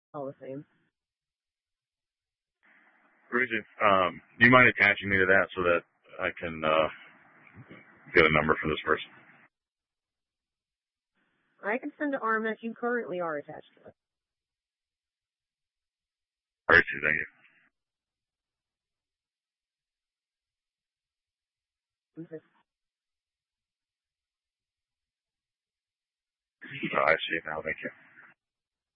all the same. Bridget, do you mind attaching me to that so that I can get a number for this person? I can send to RMS. You currently are attached to it. All right, thank you. Okay. I see it now. Thank you.